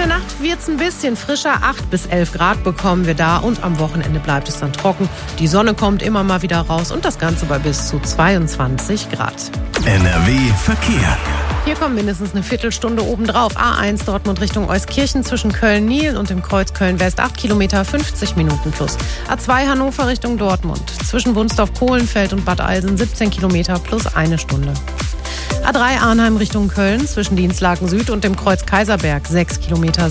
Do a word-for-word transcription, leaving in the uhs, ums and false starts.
der Nacht wird es ein bisschen frischer. acht bis elf Grad bekommen wir da und am Wochenende bleibt es dann trocken. Die Sonne kommt immer mal wieder raus und das Ganze bei bis zu zweiundzwanzig Grad. N R W Verkehr. Hier kommt mindestens eine Viertelstunde obendrauf. A eins Dortmund Richtung Euskirchen zwischen Köln-Nil und dem Kreuz Köln-West. acht Kilometer, fünfzig Minuten plus. A zwei Hannover Richtung Dortmund. Zwischen Wunsdorf-Kohlenfeld und Bad Alsen siebzehn Kilometer plus eine Stunde. A drei Arnheim Richtung Köln zwischen Dienstlaken Süd und dem Kreuz Kaiserberg. sechs Kilometer.